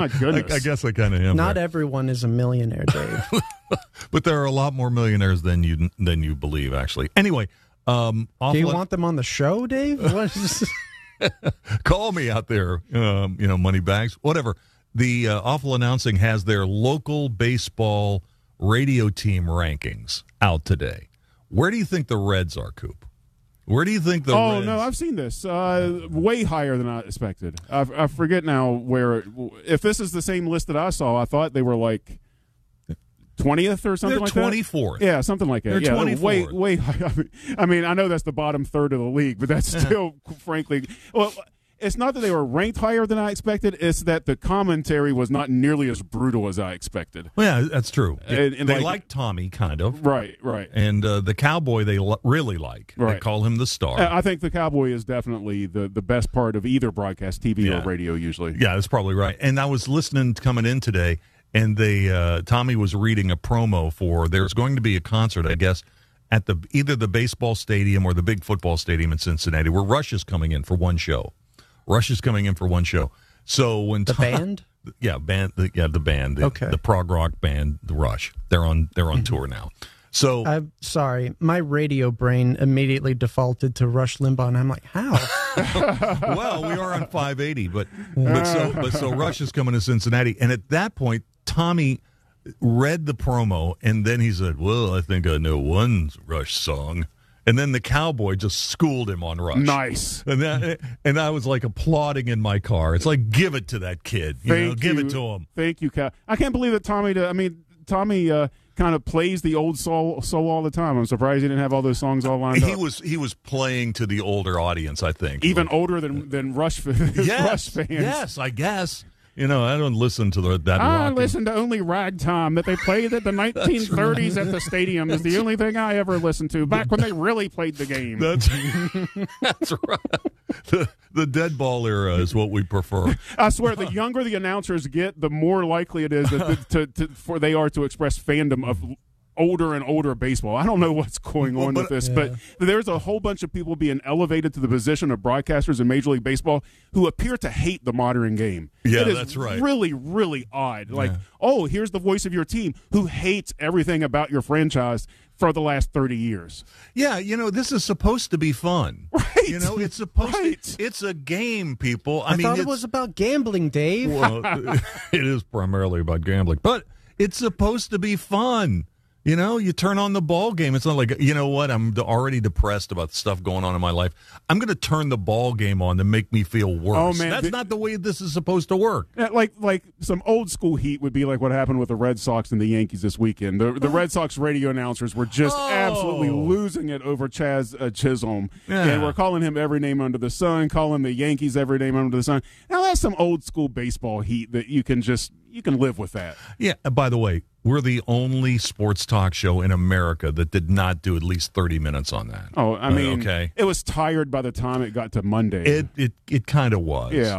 My goodness. I guess I kind of am. Not there. everyone is a millionaire, Dave. But there are a lot more millionaires than you believe, actually. Anyway, Do you want them on the show, Dave? What is this? call me out there, money bags, whatever. The Awful Announcing has their local baseball radio team rankings out today. Where do you think the Reds are, Coop? Where do you think the Reds... Oh, no, I've seen this. Way higher than I expected. I forget now where... If this is the same list that I saw, I thought they were like 20th or something like that. They're 24th. Yeah, something like that. They're yeah, 24th. Way high. I mean, I know that's the bottom third of the league, but that's still, frankly... Well, it's not that they were ranked higher than I expected. It's that the commentary was not nearly as brutal as I expected. Well, yeah, that's true. And they like Tommy, kind of. Right. And the Cowboy they really like. Right. They call him the star. I think the Cowboy is definitely the best part of either broadcast, TV or radio usually. Yeah, that's probably right. And I was listening coming in today, and Tommy was reading a promo for there's going to be a concert, I guess, at either the baseball stadium or the big football stadium in Cincinnati, where Rush is coming in for one show. So when The band? Yeah, the band. Okay. The prog rock band, the Rush. They're on tour now. So I'm sorry. My radio brain immediately defaulted to Rush Limbaugh, and I'm like, how? well, we are on 580, but so Rush is coming to Cincinnati, and at that point, Tommy read the promo, and then he said, "Well, I think I know one Rush song." And then the Cowboy just schooled him on Rush. Nice. And I was like applauding in my car. It's like, give it to that kid. Give it to him. Thank you, Cal. I can't believe that Tommy kind of plays the old soul all the time. I'm surprised he didn't have all those songs all lined up. He was playing to the older audience, I think. Even older than Rush, Rush fans. Yes, I guess. I don't listen to that. I listen to only ragtime that they played at the 1930s at the stadium. Is the only thing I ever listened to back when they really played the game. That's right. The dead ball era is what we prefer. I swear, the younger the announcers get, the more likely it is that they are to express fandom of older and older baseball. I don't know what's going on with this, but there's a whole bunch of people being elevated to the position of broadcasters in Major League Baseball who appear to hate the modern game. Yeah, it is that's right. Really, really odd. Like, here's the voice of your team who hates everything about your franchise for the last 30 years. Yeah, this is supposed to be fun. Right. It's supposed to, it's a game, people. I thought it was about gambling, Dave. Well, it is primarily about gambling, but it's supposed to be fun. You turn on the ball game. It's not like, I'm already depressed about stuff going on in my life. I'm going to turn the ball game on to make me feel worse. Oh, man. That's not the way this is supposed to work. Like some old school heat would be like what happened with the Red Sox and the Yankees this weekend. The Red Sox radio announcers were just absolutely losing it over Chaz Chisholm. Yeah. And we're calling him every name under the sun, calling the Yankees every name under the sun. Now, that's some old school baseball heat that you can live with that. Yeah, by the way, we're the only sports talk show in America that did not do at least 30 minutes on that. Oh, I mean, okay. It was tired by the time it got to Monday. It kind of was. Yeah,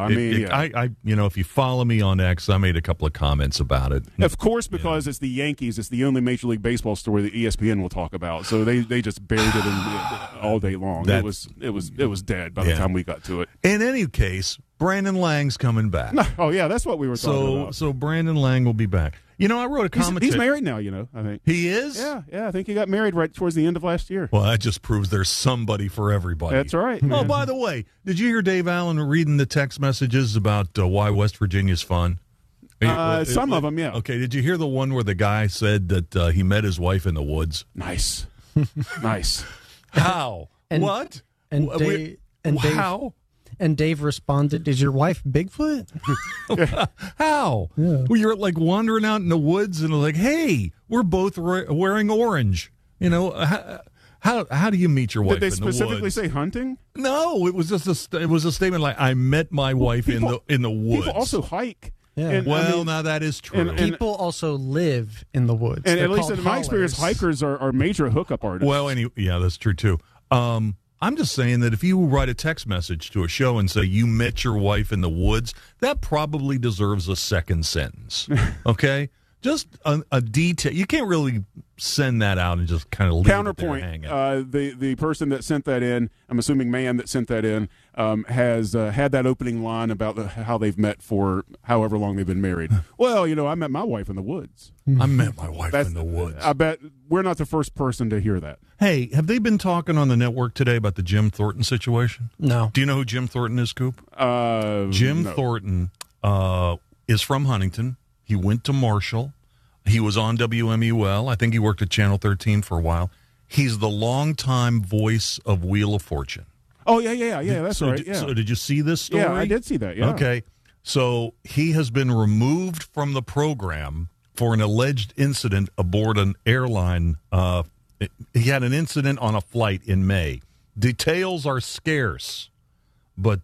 I if you follow me on X, I made a couple of comments about it. Of course, because it's the Yankees, it's the only Major League Baseball story that ESPN will talk about. So they just buried it all day long. It was dead by the time we got to it. In any case, Brandon Lang's coming back. Oh yeah, that's what we were talking about. So Brandon Lang will be back. I wrote a commentary. He's married now, I think. He is? Yeah, I think he got married right towards the end of last year. Well, that just proves there's somebody for everybody. That's right. Oh, by the way, did you hear Dave Allen reading the text messages about why West Virginia's fun? Some of them, yeah. Okay, did you hear the one where the guy said that he met his wife in the woods? Nice. Nice. How? What? How? And Dave responded, "Is your wife Bigfoot?" How? Yeah. Well, you're like wandering out in the woods and like, hey, we're both wearing orange. How do you meet your wife? Did they in specifically the woods? say hunting? No, it was just it was a statement like, I met my wife in the woods. People also hike. Yeah. And, now that is true. And people also live in the woods. And They're at least called in my experience, hikers are major hookup artists. Well, yeah, that's true too. I'm just saying that if you write a text message to a show and say you met your wife in the woods, that probably deserves a second sentence. Okay? just a detail. You can't really send that out and just kind of leave Counterpoint, it there hanging. the person that sent that in, I'm assuming man that sent that in, has had that opening line about how they've met for however long they've been married. Well, I met my wife in the woods. I met my wife in the woods. I bet we're not the first person to hear that. Hey, have they been talking on the network today about the Jim Thornton situation? No. Do you know who Jim Thornton is, Coop? Jim Thornton is from Huntington. He went to Marshall. He was on WMUL. I think he worked at Channel 13 for a while. He's the longtime voice of Wheel of Fortune. Oh, yeah, that's right. Yeah. So did you see this story? Yeah, I did see that, yeah. Okay. So he has been removed from the program for an alleged incident aboard an airline. He had an incident on a flight in May. Details are scarce. But,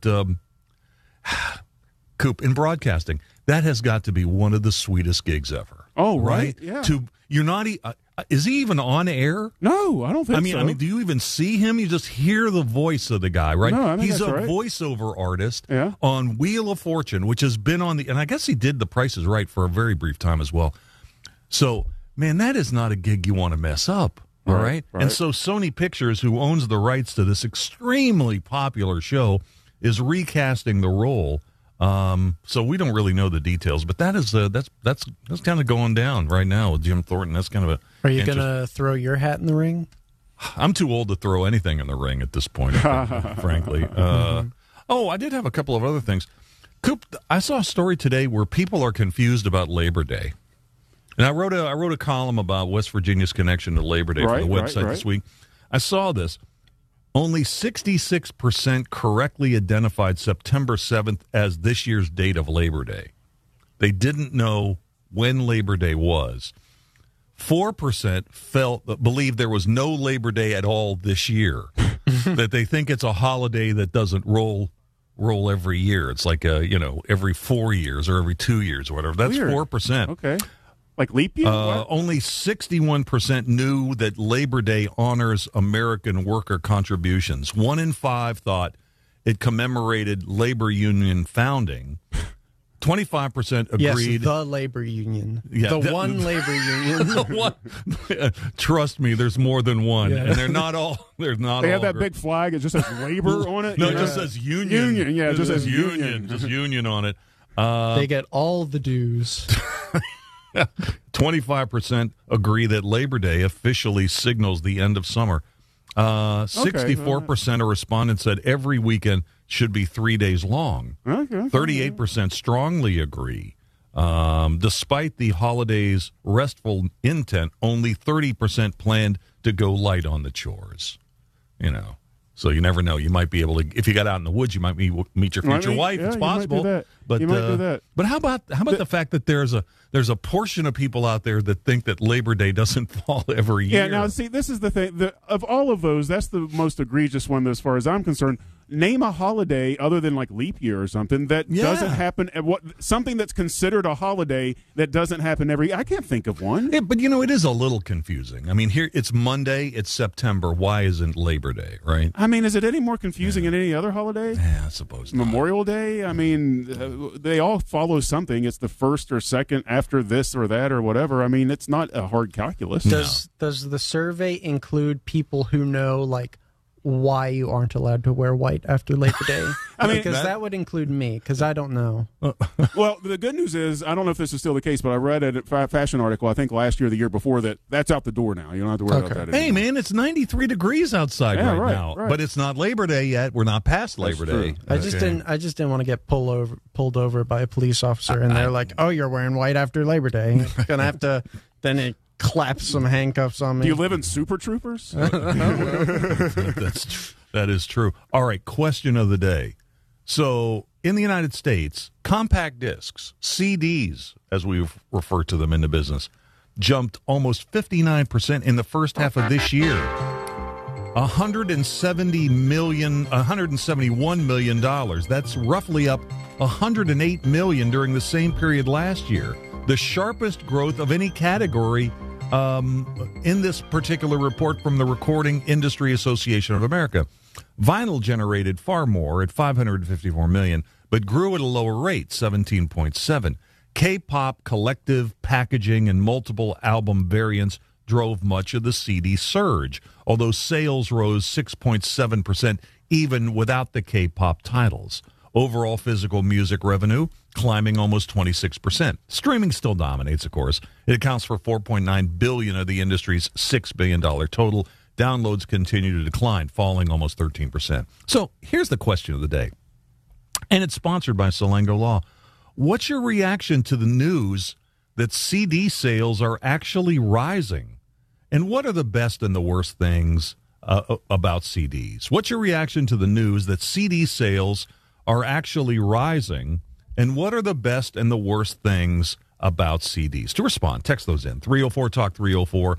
Coop, in broadcasting, that has got to be one of the sweetest gigs ever. Oh, right. Yeah. Is he even on air? No, I don't think so. I mean, do you even see him? You just hear the voice of the guy, right? No, I think he's a right. voiceover artist on Wheel of Fortune, which has been on and I guess he did The Price is Right for a very brief time as well. So, man, that is not a gig you want to mess up, all right? And so Sony Pictures, who owns the rights to this extremely popular show, is recasting the role. So we don't really know the details, but that is that's kind of going down right now with Jim Thornton. That's kind of a. Are you going to throw your hat in the ring? I'm too old to throw anything in the ring at this point, frankly. I did have a couple of other things. Coop, I saw a story today where people are confused about Labor Day, and I wrote a column about West Virginia's connection to Labor Day for the website this week. I saw this. Only 66% correctly identified September 7th as this year's date of Labor Day. They didn't know when Labor Day was. 4% believed there was no Labor Day at all this year. That they think it's a holiday that doesn't roll every year. It's like every 4 years or every 2 years or whatever. That's 4%. Okay. Like leap year? Only 61% knew that Labor Day honors American worker contributions. 1 in 5 thought it commemorated labor union founding. 25% agreed. Yes, the labor union. Yeah, the one labor union. Trust me, there's more than one, and they're not all. They're not. They all have that big flag. It just says labor on it. No, it just says union. Union, yeah, it just says union. Just union on it. They get all the dues. 25% agree that Labor Day officially signals the end of summer. 64% of respondents said every weekend should be 3 days long. 38% strongly agree. Despite the holiday's restful intent, only 30% planned to go light on the chores. So you never know. You might be able to, if you got out in the woods, you might meet your future wife. It's possible. You might do that. But you might do that. But how about the fact that there's a portion of people out there that think that Labor Day doesn't fall every year? Yeah. Now, see, this is the thing. Of all of those, that's the most egregious one, as far as I'm concerned. Name a holiday other than like leap year or something that doesn't happen. Something that's considered a holiday that doesn't happen every. I can't think of one. Yeah, but it is a little confusing. I mean, here it's Monday, it's September. Why isn't Labor Day, right? I mean, is it any more confusing than any other holiday? Yeah, I suppose not. Memorial Day. I mean, they all follow something. It's the first or second after this or that or whatever. I mean, it's not a hard calculus. Does the survey include people who know why you aren't allowed to wear white after Labor Day? I mean, because that would include me, because I don't know. Well, the good news is, I don't know if this is still the case, but I read a fashion article, I think last year or the year before, that's out the door now. You don't have to worry about that anymore. Hey, man, it's 93 degrees outside right now. Right. But it's not Labor Day yet. We're not past Labor Day. I just didn't want to get pulled over by a police officer, and they're like, "Oh, you're wearing white after Labor Day. You're gonna have to." Then it claps some handcuffs on me. Do you live in Super Troopers? That is true. All right, question of the day. So, in the United States, compact discs, CDs, as we refer to them in the business, jumped almost 59% in the first half of this year. $171 million. That's roughly up $108 million during the same period last year. The sharpest growth of any category in this particular report from the Recording Industry Association of America. Vinyl generated far more at $554 million, but grew at a lower rate, 17.7. K-pop collective packaging and multiple album variants drove much of the CD surge, although sales rose 6.7% even without the K-pop titles. Overall physical music revenue climbing almost 26%. Streaming still dominates, of course. It accounts for $4.9 billion of the industry's $6 billion total. Downloads continue to decline, falling almost 13%. So here's the question of the day, and it's sponsored by Salengo Law. What's your reaction to the news that CD sales are actually rising? And what are the best and the worst things about CDs? What's your reaction to the news that CD sales are actually rising? And what are the best and the worst things about CDs? To respond, text those in. 304-TALK 304,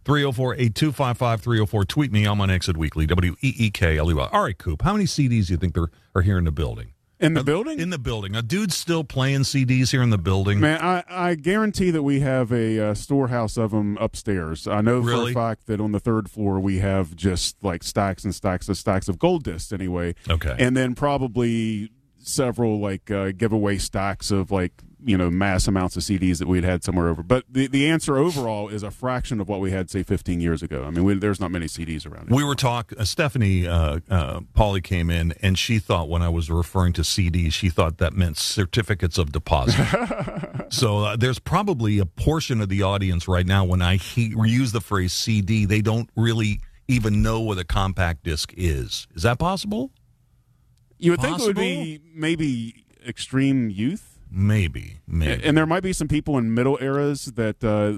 304-8255, 304. Tweet me. I'm on Exit Weekly, WEEKLEY. All right, Coop, how many CDs do you think there are here in the building? In the building? In the building. A dude's still playing CDs here in the building. Man, I guarantee that we have a storehouse of them upstairs. I know for a fact that on the third floor we have just like stacks and stacks of gold discs anyway. Okay. And then probably several like giveaway stacks of like, mass amounts of CDs that we'd had somewhere over. But the answer overall is a fraction of what we had, say, 15 years ago. I mean, there's not many CDs around here. We were talking, Stephanie Pauly came in, and she thought when I was referring to CDs, she thought that meant certificates of deposit. So there's probably a portion of the audience right now, when I use the phrase CD, they don't really even know what a compact disc is. Is that possible? You would think it would be maybe extreme youth. Maybe. And there might be some people in middle eras that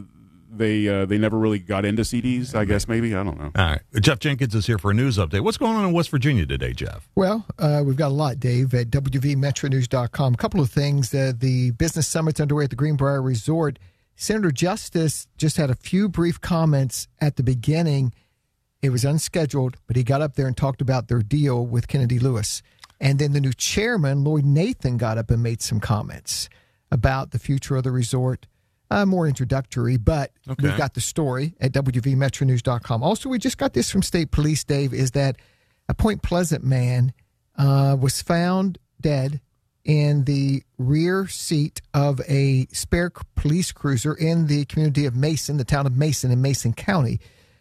they never really got into CDs, I guess, maybe. I don't know. All right. Jeff Jenkins is here for a news update. What's going on in West Virginia today, Jeff? Well, we've got a lot, Dave, at WVMetroNews.com. A couple of things. The business summit's underway at the Greenbrier Resort. Senator Justice just had a few brief comments at the beginning. It was unscheduled, but he got up there and talked about their deal with Kennedy Lewis. And then the new chairman, Lloyd Nathan, got up and made some comments about the future of the resort. More introductory, but we've got the story at WVMetroNews.com. Also, we just got this from State Police, Dave, is that a Point Pleasant man was found dead in the rear seat of a spare police cruiser in the community of Mason, the town of Mason in Mason County.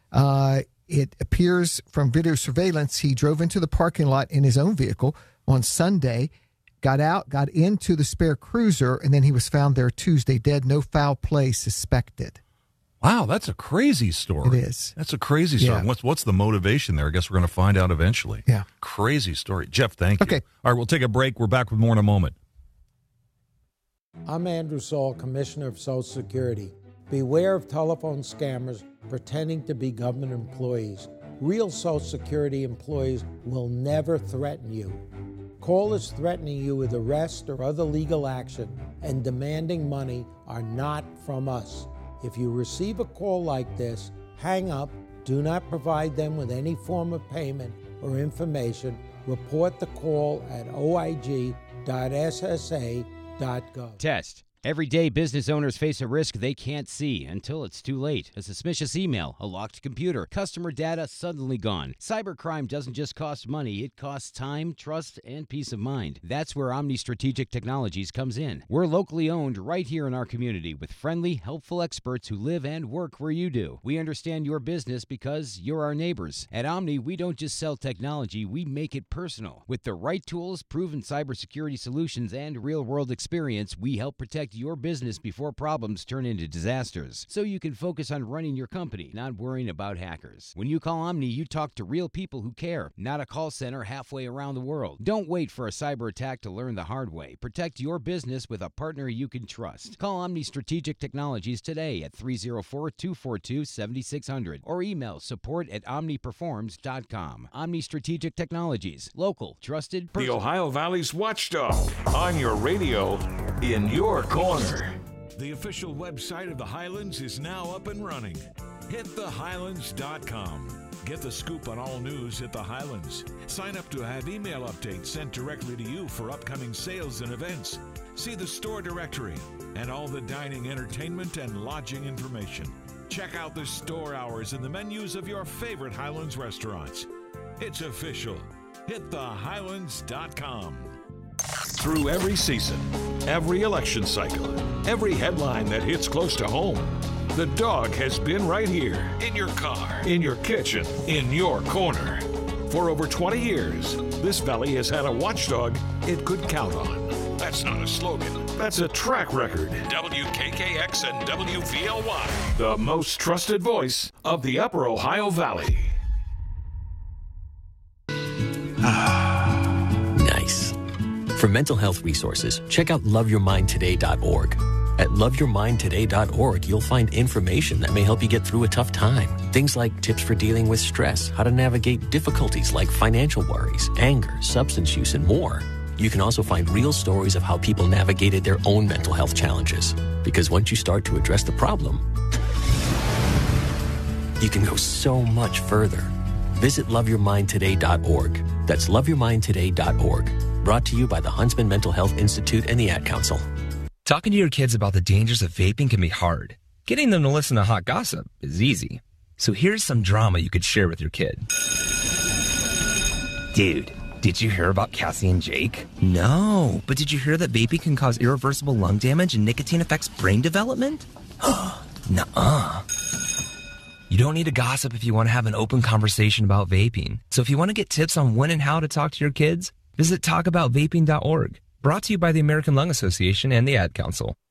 It appears from video surveillance he drove into the parking lot in his own vehicle on Sunday, got out, got into the spare cruiser, and then he was found there Tuesday dead. No foul play suspected. Wow, that's a crazy story. It is. That's a crazy story. Yeah. What's the motivation there? I guess we're going to find out eventually. Yeah. Crazy story. Jeff, thank you. Okay. All right, we'll take a break. We're back with more in a moment. I'm Andrew Saul, Commissioner of Social Security. Beware of telephone scammers pretending to be government employees. Real Social Security employees will never threaten you. Callers threatening you with arrest or other legal action and demanding money are not from us. If you receive a call like this, hang up, do not provide them with any form of payment or information. Report the call at oig.ssa.gov. Test. Every day, business owners face a risk they can't see until it's too late. A suspicious email, a locked computer, customer data suddenly gone. Cybercrime doesn't just cost money, it costs time, trust, and peace of mind. That's where Omni Strategic Technologies comes in. We're locally owned right here in our community with friendly, helpful experts who live and work where you do. We understand your business because you're our neighbors. At Omni, we don't just sell technology, we make it personal. With the right tools, proven cybersecurity solutions, and real-world experience, we help protect your business before problems turn into disasters, so you can focus on running your company, not worrying about hackers. When you call Omni, you talk to real people who care, not a call center halfway around the world. Don't wait for a cyber attack to learn the hard way. Protect your business with a partner you can trust. Call Omni Strategic Technologies today at 304-242-7600 or email support@omniperforms.com. Omni Strategic Technologies, local, trusted, personal. The Ohio Valley's watchdog, on your radio, in your corner. The official website of the Highlands is now up and running. HitTheHighlands.com. Get the scoop on all news at the Highlands. Sign up to have email updates sent directly to you for upcoming sales and events. See the store directory and all the dining, entertainment, and lodging information. Check out the store hours and the menus of your favorite Highlands restaurants. It's official. HitTheHighlands.com. Through every season, every election cycle, every headline that hits close to home, the dog has been right here, in your car, in your kitchen, in your corner. For over 20 years, this valley has had a watchdog it could count on. That's not a slogan. That's a track record. WKKX and WVLY, the most trusted voice of the Upper Ohio Valley. Nice. For mental health resources, check out loveyourmindtoday.org. At loveyourmindtoday.org, you'll find information that may help you get through a tough time. Things like tips for dealing with stress, how to navigate difficulties like financial worries, anger, substance use, and more. You can also find real stories of how people navigated their own mental health challenges. Because once you start to address the problem, you can go so much further. Visit loveyourmindtoday.org. That's loveyourmindtoday.org. Brought to you by the Huntsman Mental Health Institute and the Ad Council. Talking to your kids about the dangers of vaping can be hard. Getting them to listen to hot gossip is easy. So here's some drama you could share with your kid. Dude, did you hear about Cassie and Jake? No, but did you hear that vaping can cause irreversible lung damage and nicotine affects brain development? Nuh-uh. You don't need to gossip if you want to have an open conversation about vaping. So if you want to get tips on when and how to talk to your kids, visit talkaboutvaping.org. Brought to you by the American Lung Association and the Ad Council.